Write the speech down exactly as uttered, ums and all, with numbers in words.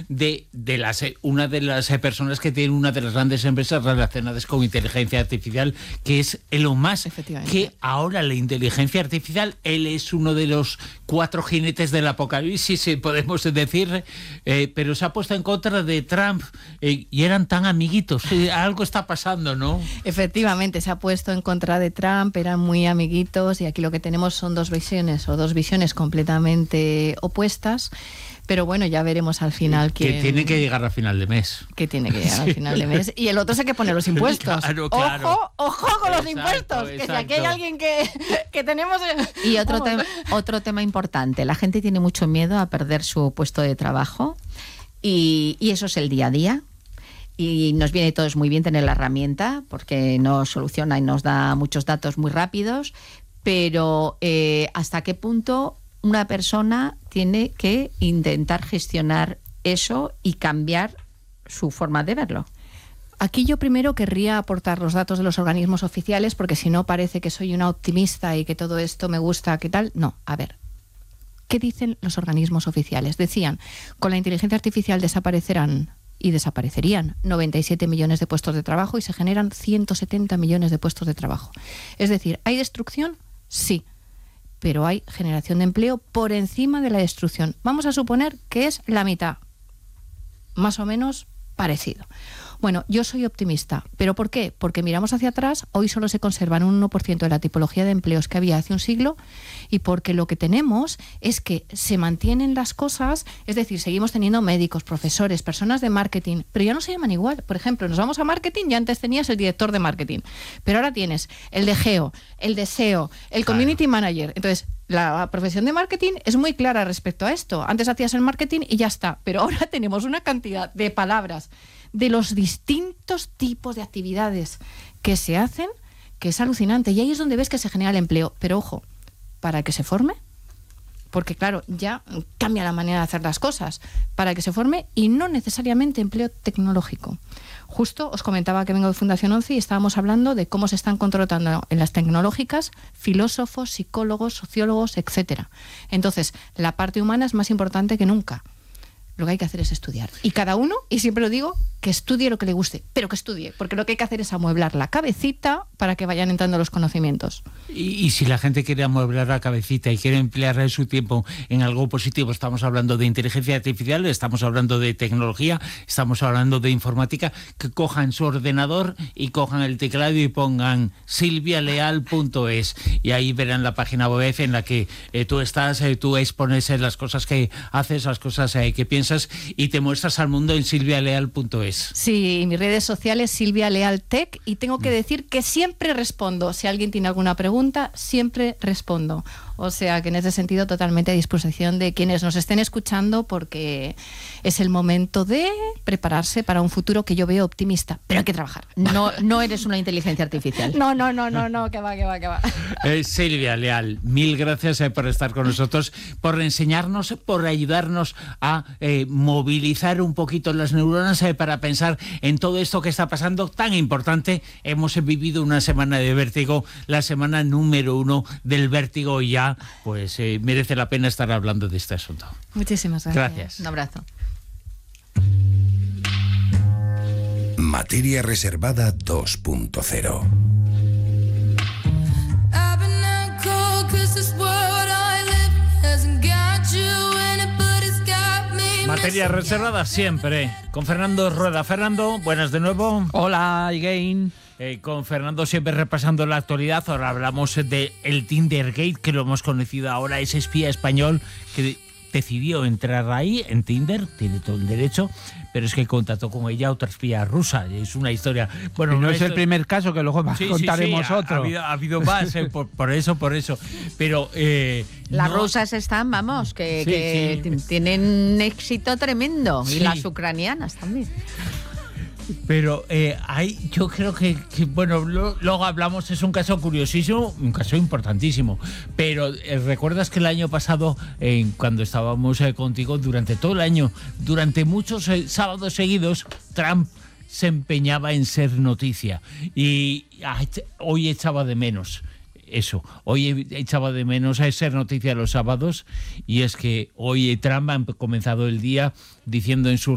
de, de las, una de las personas que tiene una de las grandes empresas relacionadas con inteligencia artificial, que es Elon Musk, que ahora la inteligencia artificial, él es uno de los cuatro jinetes del apocalipsis, si podemos decir, eh, pero se ha puesto en contra de Trump, eh, y eran tan amiguitos. Eh, algo está pasando, ¿no? Efectivamente, se ha puesto en contra de Trump, eran muy amiguitos, y aquí lo que tenemos son dos visiones, o dos visiones completamente opuestas. Pero bueno, ya veremos al final quién... Que tiene que llegar a final de mes. Que tiene que llegar sí. al final de mes. Y el otro es el que pone los impuestos. Claro, claro. ¡Ojo, ojo con los exacto, impuestos! Exacto. Que si aquí hay alguien que, que tenemos... Y otro, te otro tema importante. La gente tiene mucho miedo a perder su puesto de trabajo. Y, y eso es el día a día. Y nos viene todos muy bien tener la herramienta, porque nos soluciona y nos da muchos datos muy rápidos. Pero eh, ¿hasta qué punto una persona tiene que intentar gestionar eso y cambiar su forma de verlo? Aquí yo primero querría aportar los datos de los organismos oficiales, porque si no parece que soy una optimista y que todo esto me gusta, ¿qué tal? No, a ver, ¿qué dicen los organismos oficiales? Decían, con la inteligencia artificial desaparecerán y desaparecerían noventa y siete millones de puestos de trabajo y se generan ciento setenta millones de puestos de trabajo. Es decir, ¿hay destrucción? Sí. Pero hay generación de empleo por encima de la destrucción. Vamos a suponer que es la mitad, más o menos parecido. Bueno, yo soy optimista. ¿Pero por qué? Porque miramos hacia atrás, hoy solo se conservan un uno por ciento de la tipología de empleos que había hace un siglo, y porque lo que tenemos es que se mantienen las cosas, es decir, seguimos teniendo médicos, profesores, personas de marketing, pero ya no se llaman igual. Por ejemplo, nos vamos a marketing y antes tenías el director de marketing, pero ahora tienes el de geo, el de S E O, el community claro. manager. Entonces, la profesión de marketing es muy clara respecto a esto. Antes hacías el marketing y ya está, pero ahora tenemos una cantidad de palabras de los distintos tipos de actividades que se hacen, que es alucinante. Y ahí es donde ves que se genera el empleo. Pero ojo, para que se forme, porque claro, ya cambia la manera de hacer las cosas, para que se forme, y no necesariamente empleo tecnológico. Justo os comentaba que vengo de Fundación once y estábamos hablando de cómo se están contratando en las tecnológicas filósofos, psicólogos, sociólogos, etcétera. Entonces, la parte humana es más importante que nunca. Lo que hay que hacer es estudiar. Y cada uno, y siempre lo digo, que estudie lo que le guste, pero que estudie, porque lo que hay que hacer es amueblar la cabecita para que vayan entrando los conocimientos. Y, y si la gente quiere amueblar la cabecita y quiere emplear su tiempo en algo positivo, estamos hablando de inteligencia artificial, estamos hablando de tecnología, estamos hablando de informática, que cojan su ordenador y cojan el teclado y pongan silvia leal punto es, y ahí verán la página web en la que eh, tú estás, eh, tú expones eh, las cosas que haces, las cosas eh, que piensas, y te muestras al mundo en silvia leal punto es. Sí, mis redes sociales, Silvia Leal Tech, y tengo que decir que siempre respondo. Si alguien tiene alguna pregunta, siempre respondo. O sea que en ese sentido totalmente a disposición de quienes nos estén escuchando, porque es el momento de prepararse para un futuro que yo veo optimista, pero hay que trabajar. No, no eres una inteligencia artificial. No, no, no, no, no, que va, que va, que va. Eh, Silvia Leal, mil gracias eh, por estar con nosotros, por enseñarnos, por ayudarnos a eh, movilizar un poquito las neuronas eh, para pensar en todo esto que está pasando tan importante. Hemos vivido una semana de vértigo, la semana número uno del vértigo, y ya pues eh, merece la pena estar hablando de este asunto. Muchísimas gracias. Gracias. Un abrazo. Materia reservada dos punto cero. Materia reservada siempre con Fernando Rueda. Fernando, buenas de nuevo. Hola, again. Eh, con Fernando siempre repasando la actualidad. Ahora hablamos de el Tindergate, que lo hemos conocido ahora, ese espía español que decidió entrar ahí en Tinder, tiene todo el derecho, pero es que contactó con ella otra espía rusa. Es una historia... Bueno, y no una es historia... el primer caso, que luego sí, contaremos sí, sí, otro. Ha, ha, habido, ha habido más, eh, por, por eso, por eso. Pero... Eh, las no... rusas están, vamos, que, sí, que sí. tienen un éxito tremendo. Sí. Y las ucranianas también. Pero eh, hay, yo creo que, que bueno, lo, luego hablamos, es un caso curiosísimo, un caso importantísimo, pero eh, recuerdas que el año pasado, eh, cuando estábamos eh, contigo, durante todo el año, durante muchos eh, sábados seguidos, Trump se empeñaba en ser noticia, y ah, hoy echaba de menos eso, hoy echaba de menos a ser noticia los sábados, y es que hoy Trump ha comenzado el día diciendo en su